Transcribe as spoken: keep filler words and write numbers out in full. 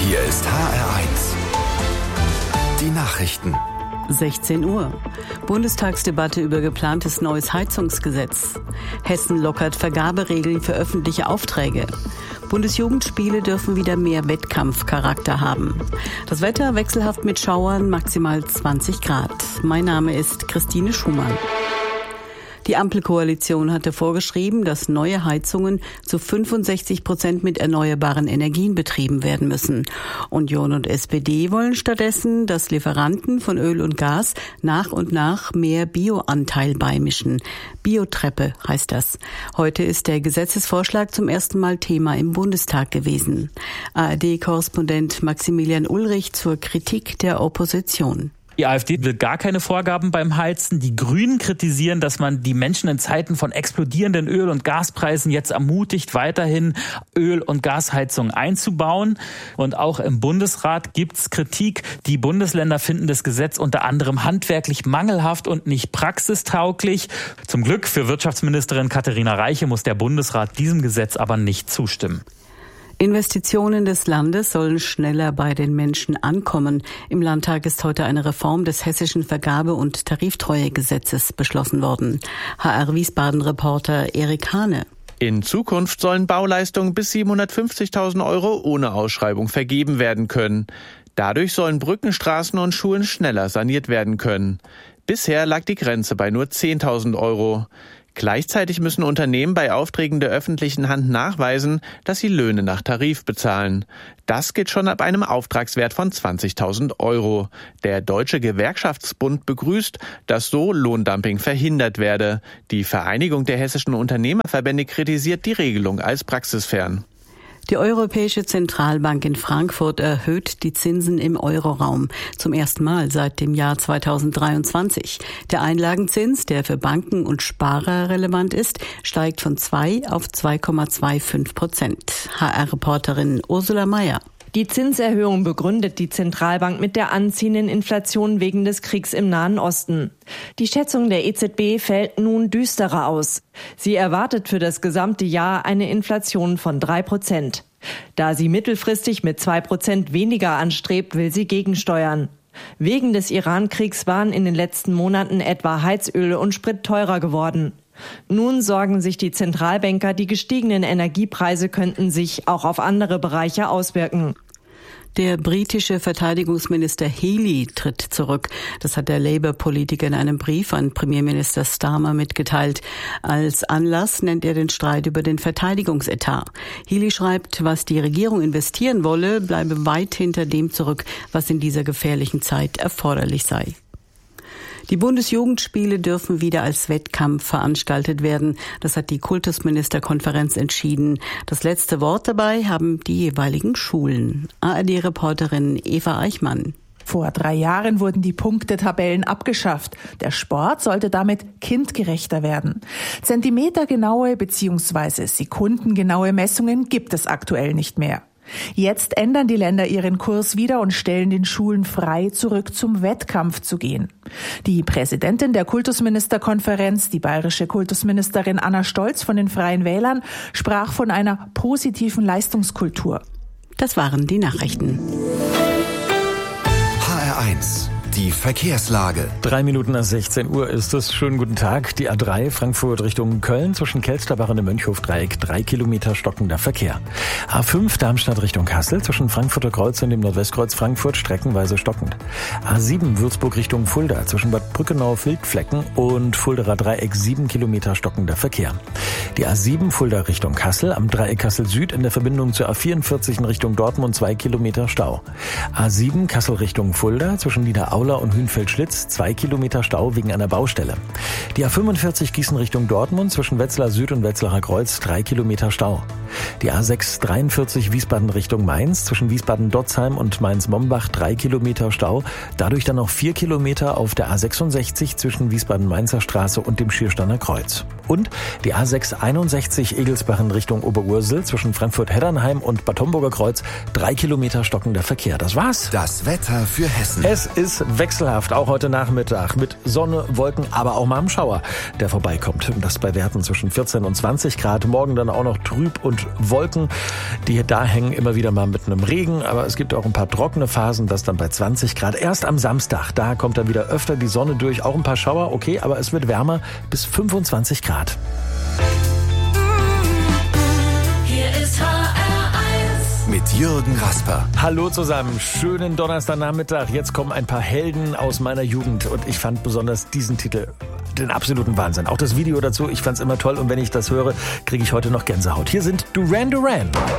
Hier ist H R eins. Die Nachrichten. sechzehn Uhr. Bundestagsdebatte über geplantes neues Heizungsgesetz. Hessen lockert Vergaberegeln für öffentliche Aufträge. Bundesjugendspiele dürfen wieder mehr Wettkampfcharakter haben. Das Wetter wechselhaft mit Schauern, maximal zwanzig Grad. Mein Name ist Christine Schumann. Die Ampelkoalition hatte vorgeschrieben, dass neue Heizungen zu fünfundsechzig Prozent mit erneuerbaren Energien betrieben werden müssen. Union und S P D wollen stattdessen, dass Lieferanten von Öl und Gas nach und nach mehr Bioanteil beimischen. Biotreppe heißt das. Heute ist der Gesetzesvorschlag zum ersten Mal Thema im Bundestag gewesen. A R D-Korrespondent Maximilian Ulrich zur Kritik der Opposition. Die AfD will gar keine Vorgaben beim Heizen. Die Grünen kritisieren, dass man die Menschen in Zeiten von explodierenden Öl- und Gaspreisen jetzt ermutigt, weiterhin Öl- und Gasheizungen einzubauen. Und auch im Bundesrat gibt's Kritik. Die Bundesländer finden das Gesetz unter anderem handwerklich mangelhaft und nicht praxistauglich. Zum Glück für Wirtschaftsministerin Katharina Reiche muss der Bundesrat diesem Gesetz aber nicht zustimmen. Investitionen des Landes sollen schneller bei den Menschen ankommen. Im Landtag ist heute eine Reform des hessischen Vergabe- und Tariftreuegesetzes beschlossen worden. H R Wiesbaden-Reporter Erik Hane. In Zukunft sollen Bauleistungen bis siebenhundertfünfzigtausend Euro ohne Ausschreibung vergeben werden können. Dadurch sollen Brücken, Straßen und Schulen schneller saniert werden können. Bisher lag die Grenze bei nur zehntausend Euro. Gleichzeitig müssen Unternehmen bei Aufträgen der öffentlichen Hand nachweisen, dass sie Löhne nach Tarif bezahlen. Das geht schon ab einem Auftragswert von zwanzigtausend Euro. Der Deutsche Gewerkschaftsbund begrüßt, dass so Lohndumping verhindert werde. Die Vereinigung der hessischen Unternehmerverbände kritisiert die Regelung als praxisfern. Die Europäische Zentralbank in Frankfurt erhöht die Zinsen im Euroraum zum ersten Mal seit dem Jahr zweitausenddreiundzwanzig. Der Einlagenzins, der für Banken und Sparer relevant ist, steigt von zwei auf zwei Komma fünfundzwanzig Prozent. H R-Reporterin Ursula Mayer. Die Zinserhöhung begründet die Zentralbank mit der anziehenden Inflation wegen des Kriegs im Nahen Osten. Die Schätzung der E Z B fällt nun düsterer aus. Sie erwartet für das gesamte Jahr eine Inflation von drei Prozent. Da sie mittelfristig mit zwei Prozent weniger anstrebt, will sie gegensteuern. Wegen des Iran-Kriegs waren in den letzten Monaten etwa Heizöl und Sprit teurer geworden. Nun sorgen sich die Zentralbanker, die gestiegenen Energiepreise könnten sich auch auf andere Bereiche auswirken. Der britische Verteidigungsminister Healey tritt zurück. Das hat der Labour-Politiker in einem Brief an Premierminister Starmer mitgeteilt. Als Anlass nennt er den Streit über den Verteidigungsetat. Healey schreibt, was die Regierung investieren wolle, bleibe weit hinter dem zurück, was in dieser gefährlichen Zeit erforderlich sei. Die Bundesjugendspiele dürfen wieder als Wettkampf veranstaltet werden. Das hat die Kultusministerkonferenz entschieden. Das letzte Wort dabei haben die jeweiligen Schulen. A R D-Reporterin Eva Eichmann. Vor drei Jahren wurden die Punktetabellen abgeschafft. Der Sport sollte damit kindgerechter werden. Zentimetergenaue bzw. sekundengenaue Messungen gibt es aktuell nicht mehr. Jetzt ändern die Länder ihren Kurs wieder und stellen den Schulen frei, zurück zum Wettkampf zu gehen. Die Präsidentin der Kultusministerkonferenz, die bayerische Kultusministerin Anna Stolz von den Freien Wählern, sprach von einer positiven Leistungskultur. Das waren die Nachrichten. H R eins. Die Verkehrslage. Drei Minuten nach sechzehn Uhr ist es. Schönen guten Tag. Die A drei Frankfurt Richtung Köln zwischen Kelsterbach und dem Mönchhofdreieck. Drei Kilometer stockender Verkehr. A fünf Darmstadt Richtung Kassel zwischen Frankfurter Kreuz und dem Nordwestkreuz Frankfurt streckenweise stockend. A sieben Würzburg Richtung Fulda zwischen Bad Brückenau-Wildflecken und Fulderer Dreieck. Sieben Kilometer stockender Verkehr. Die A sieben Fulda Richtung Kassel am Dreieck Kassel Süd in der Verbindung zur A vierundvierzig in Richtung Dortmund. Zwei Kilometer Stau. A sieben Kassel Richtung Fulda zwischen Niederaula und Hünfeld-Schlitz, zwei Kilometer Stau wegen einer Baustelle. Die A fünfundvierzig Gießen Richtung Dortmund zwischen Wetzlar Süd und Wetzlarer Kreuz, drei Kilometer Stau. Die A sechs dreiundvierzig Wiesbaden Richtung Mainz zwischen Wiesbaden-Dotzheim und Mainz-Mombach, drei Kilometer Stau. Dadurch dann noch vier Kilometer auf der A sechsundsechzig zwischen Wiesbaden-Mainzer Straße und dem Schiersteiner Kreuz. Und die A sechs einundsechzig Egelsbach in Richtung Oberursel zwischen Frankfurt-Heddernheim und Bad Homburger Kreuz, drei Kilometer stockender Verkehr. Das war's. Das Wetter für Hessen. Es ist wechselhaft, auch heute Nachmittag mit Sonne, Wolken, aber auch mal einem Schauer, der vorbeikommt. Das bei Werten zwischen vierzehn und zwanzig Grad. Morgen dann auch noch trüb und Wolken, die da hängen immer wieder mal mit einem Regen, aber es gibt auch ein paar trockene Phasen, das dann bei zwanzig Grad. Erst am Samstag, da kommt dann wieder öfter die Sonne durch, auch ein paar Schauer, okay, aber es wird wärmer bis fünfundzwanzig Grad. Mit Jürgen Rasper. Hallo zusammen, schönen Donnerstagnachmittag. Jetzt kommen ein paar Helden aus meiner Jugend und ich fand besonders diesen Titel den absoluten Wahnsinn. Auch das Video dazu, ich fand's immer toll und wenn ich das höre, kriege ich heute noch Gänsehaut. Hier sind Duran Duran.